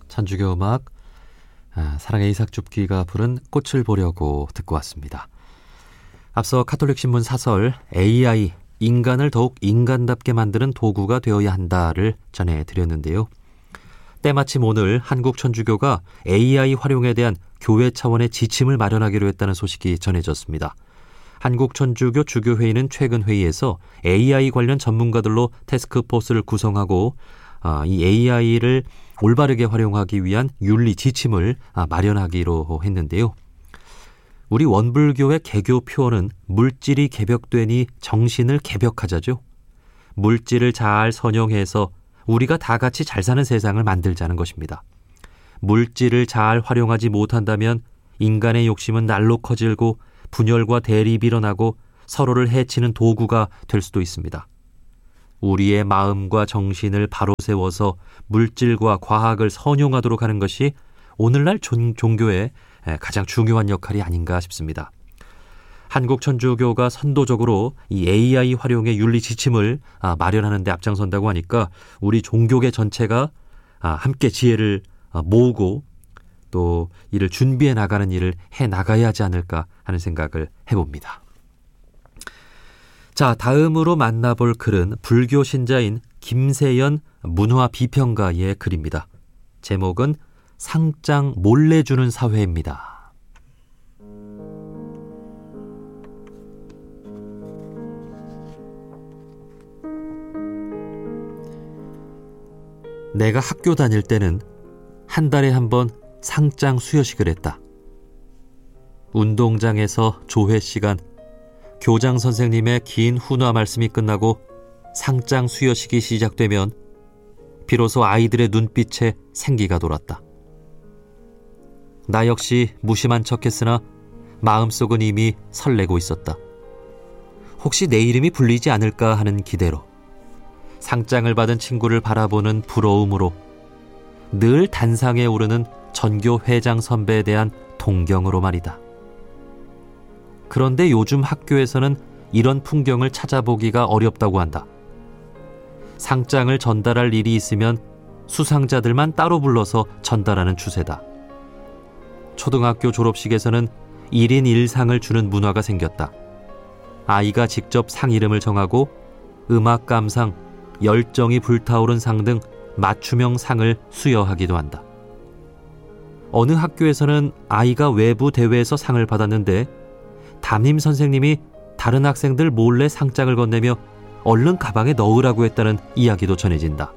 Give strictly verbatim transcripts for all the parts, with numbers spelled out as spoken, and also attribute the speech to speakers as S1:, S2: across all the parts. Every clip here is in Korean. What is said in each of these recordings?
S1: 천주교 음악 아, 사랑의 이삭줍기가 부른 꽃을 보려고 듣고 왔습니다. 앞서 카톨릭 신문 사설 에이아이, 인간을 더욱 인간답게 만드는 도구가 되어야 한다를 전해드렸는데요. 때마침 오늘 한국 천주교가 에이아이 활용에 대한 교회 차원의 지침을 마련하기로 했다는 소식이 전해졌습니다. 한국 천주교 주교회의는 최근 회의에서 에이아이 관련 전문가들로 태스크포스를 구성하고 아, 이 에이아이를 올바르게 활용하기 위한 윤리 지침을 아, 마련하기로 했는데요. 우리 원불교의 개교 표어는 물질이 개벽되니 정신을 개벽하자죠. 물질을 잘 선용해서 우리가 다 같이 잘 사는 세상을 만들자는 것입니다. 물질을 잘 활용하지 못한다면 인간의 욕심은 날로 커지고 분열과 대립이 일어나고 서로를 해치는 도구가 될 수도 있습니다. 우리의 마음과 정신을 바로 세워서 물질과 과학을 선용하도록 하는 것이 오늘날 종, 종교의 가장 중요한 역할이 아닌가 싶습니다. 한국 천주교가 선도적으로 이 에이아이 활용의 윤리 지침을 마련하는 데 앞장선다고 하니까 우리 종교계 전체가 함께 지혜를 모으고 또 이를 준비해 나가는 일을 해 나가야 하지 않을까 하는 생각을 해봅니다. 자, 다음으로 만나볼 글은 불교 신자인 김세연 문화 비평가의 글입니다. 제목은 상장 몰래 주는 사회입니다. 내가 학교 다닐 때는 한 달에 한 번 상장 수여식을 했다. 운동장에서 조회 시간, 교장 선생님의 긴 훈화 말씀이 끝나고 상장 수여식이 시작되면 비로소 아이들의 눈빛에 생기가 돌았다. 나 역시 무심한 척했으나 마음속은 이미 설레고 있었다. 혹시 내 이름이 불리지 않을까 하는 기대로, 상장을 받은 친구를 바라보는 부러움으로, 늘 단상에 오르는 전교 회장 선배에 대한 동경으로 말이다. 그런데 요즘 학교에서는 이런 풍경을 찾아보기가 어렵다고 한다. 상장을 전달할 일이 있으면 수상자들만 따로 불러서 전달하는 추세다. 초등학교 졸업식에서는 일 인 일 상을 주는 문화가 생겼다. 아이가 직접 상 이름을 정하고 음악 감상, 열정이 불타오른 상 등 맞춤형 상을 수여하기도 한다. 어느 학교에서는 아이가 외부 대회에서 상을 받았는데 담임 선생님이 다른 학생들 몰래 상장을 건네며 얼른 가방에 넣으라고 했다는 이야기도 전해진다.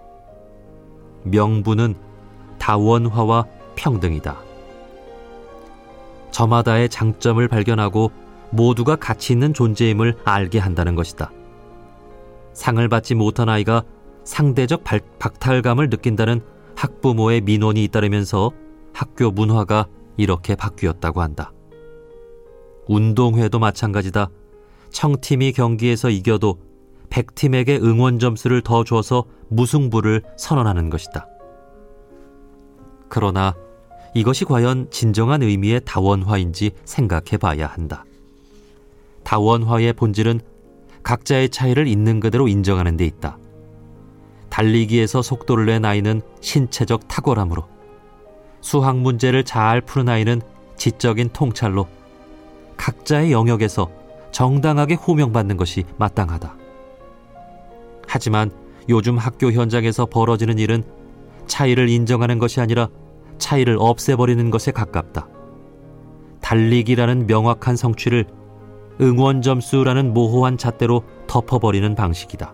S1: 명분은 다원화와 평등이다. 저마다의 장점을 발견하고 모두가 가치 있는 존재임을 알게 한다는 것이다. 상을 받지 못한 아이가 상대적 발, 박탈감을 느낀다는 학부모의 민원이 잇따르면서 학교 문화가 이렇게 바뀌었다고 한다. 운동회도 마찬가지다. 청팀이 경기에서 이겨도 백팀에게 응원 점수를 더 줘서 무승부를 선언하는 것이다. 그러나 이것이 과연 진정한 의미의 다원화인지 생각해 봐야 한다. 다원화의 본질은 각자의 차이를 있는 그대로 인정하는 데 있다. 달리기에서 속도를 낸 아이는 신체적 탁월함으로, 수학 문제를 잘 푸는 아이는 지적인 통찰로 각자의 영역에서 정당하게 호명받는 것이 마땅하다. 하지만 요즘 학교 현장에서 벌어지는 일은 차이를 인정하는 것이 아니라 차이를 없애버리는 것에 가깝다. 달리기라는 명확한 성취를 응원 점수라는 모호한 잣대로 덮어버리는 방식이다.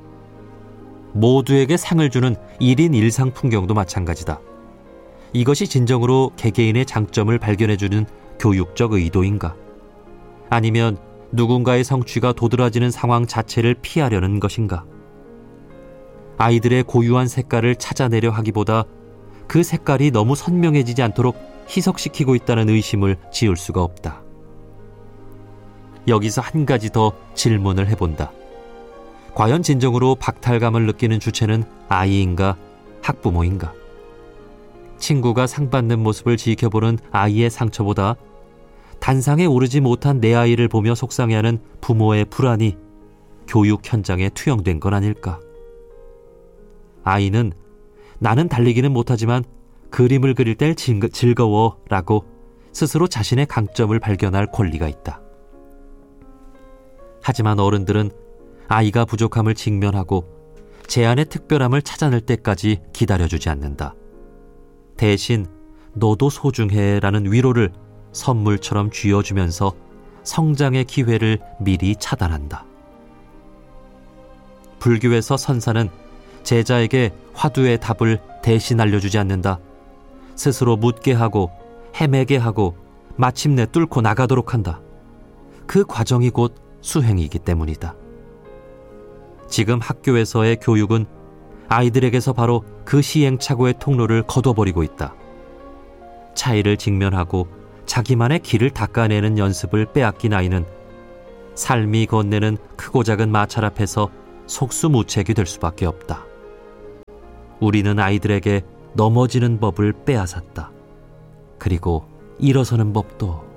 S1: 모두에게 상을 주는 일 인 일 상 풍경도 마찬가지다. 이것이 진정으로 개개인의 장점을 발견해주는 교육적 의도인가? 아니면 누군가의 성취가 도드라지는 상황 자체를 피하려는 것인가? 아이들의 고유한 색깔을 찾아내려 하기보다 그 색깔이 너무 선명해지지 않도록 희석시키고 있다는 의심을 지울 수가 없다. 여기서 한 가지 더 질문을 해본다. 과연 진정으로 박탈감을 느끼는 주체는 아이인가, 학부모인가? 친구가 상 받는 모습을 지켜보는 아이의 상처보다 단상에 오르지 못한 내 아이를 보며 속상해하는 부모의 불안이 교육 현장에 투영된 건 아닐까? 아이는 나는 달리기는 못하지만 그림을 그릴 때 즐거워라고 스스로 자신의 강점을 발견할 권리가 있다. 하지만 어른들은 아이가 부족함을 직면하고 제안의 특별함을 찾아낼 때까지 기다려주지 않는다. 대신 너도 소중해라는 위로를 선물처럼 쥐어주면서 성장의 기회를 미리 차단한다. 불교에서 선사는 제자에게 화두의 답을 대신 알려주지 않는다. 스스로 묻게 하고 헤매게 하고 마침내 뚫고 나가도록 한다. 그 과정이 곧 수행이기 때문이다. 지금 학교에서의 교육은 아이들에게서 바로 그 시행착오의 통로를 거둬버리고 있다. 차이를 직면하고 자기만의 길을 닦아내는 연습을 빼앗긴 아이는 삶이 건네는 크고 작은 마찰 앞에서 속수무책이 될 수밖에 없다. 우리는 아이들에게 넘어지는 법을 빼앗았다. 그리고 일어서는 법도